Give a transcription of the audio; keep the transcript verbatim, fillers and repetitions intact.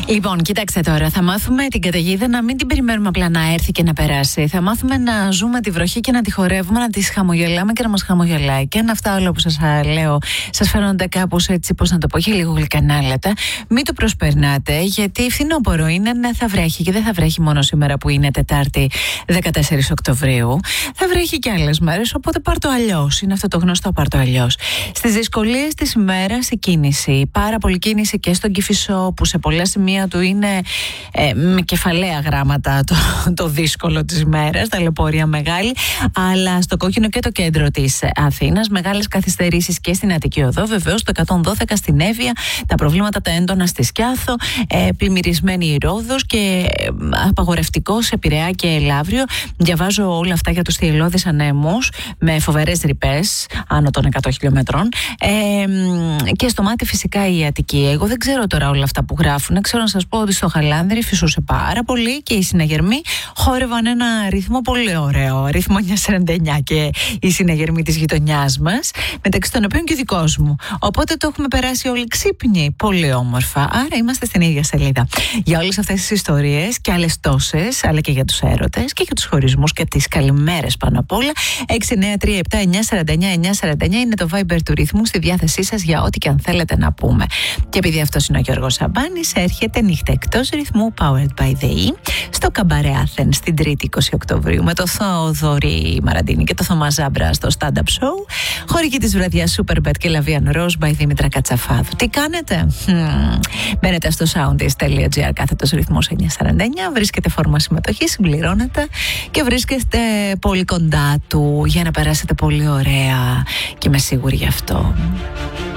Λοιπόν, κοιτάξτε τώρα, θα μάθουμε την καταιγίδα να μην την περιμένουμε απλά να έρθει και να περάσει. Θα μάθουμε να ζούμε τη βροχή και να τη χορεύουμε, να τη χαμογελάμε και να μας χαμογελάει. Και αν αυτά όλα που σας λέω σας φαίνονται κάπως έτσι, πώς να το πω, και λίγο γλυκανάλατα, μην το προσπερνάτε, γιατί φθινόπωρο είναι, ναι, θα βρέχει και δεν θα βρέχει μόνο σήμερα που είναι Τετάρτη δεκατέσσερις Οκτωβρίου. Θα βρέχει και άλλες μέρες, οπότε πάρ' το αλλιώς. Είναι αυτό το γνωστό, πάρ' το αλλιώς. Στις δυσκολίες της ημέρας η κίνηση. Πάρα πολύ κίνηση και στον Κηφισό, που σε πολλά σημεία του είναι ε, με κεφαλαία γράμματα το, το δύσκολο της ημέρας, ταλαιπωρία μεγάλη, αλλά στο κόκκινο και το κέντρο της Αθήνας, μεγάλες καθυστερήσεις και στην Αττική Οδό, βεβαίως το εκατόν δώδεκα στην Εύβοια, τα προβλήματα τα έντονα στη Σκιάθο, ε, πλημμυρισμένη η Ρόδος και ε, απαγορευτικό σε Πειραιά και Ελαύριο. Διαβάζω όλα αυτά για τους θυελλώδεις ανέμους με φοβερές ρηπές άνω των εκατό χιλιόμετρων, ε, και στο μάτι φυσικά η Αττική. Εγώ δεν ξέρω τώρα όλα αυτά που γράφουν. Ξέρω να σας πω ότι στο Χαλάνδρη φυσούσε πάρα πολύ και οι συναγερμοί χόρευαν ένα ρυθμό πολύ ωραίο, ρυθμό εννιακόσια σαράντα εννιά, και οι συναγερμοί της γειτονιάς μας, μεταξύ των οποίων και δικός μου. Οπότε το έχουμε περάσει όλοι ξύπνοι, πολύ όμορφα. Άρα είμαστε στην ίδια σελίδα. Για όλες αυτές τις ιστορίες και άλλες τόσες, αλλά και για τους έρωτες και για τους χωρισμούς και τις καλημέρες πάνω απ' όλα, έξι εννιά τρία επτά εννιά σαράντα εννιά εννιά σαράντα εννιά είναι το Viber του ρυθμού, στη διάθεσή σας για ό,τι και αν θέλετε να πούμε. Και επειδή αυτός είναι ο Γιώργος Σαμπάνης, έρχεται νύχτα εκτός ρυθμού, powered by the E, στο Καμπαρέ Athens την Τρίτη είκοσι Οκτωβρίου, με το Θοδωρή Μαραντίνη και το Θωμά Ζάμπρα στο stand-up show. Χορηγή της βραδιάς Superbet και Lavian Rose by Δήμητρα Κατσαφάδου. Τι κάνετε? Hmm. Μπαίνετε στο soundist.gr κάθετος ρυθμός εννιακόσια σαράντα εννιά, βρίσκετε φόρμα συμμετοχή, συμπληρώνετε και βρίσκεστε πολύ κοντά του για να περάσετε πολύ ωραία, και είμαι σίγουρη γι' αυτό.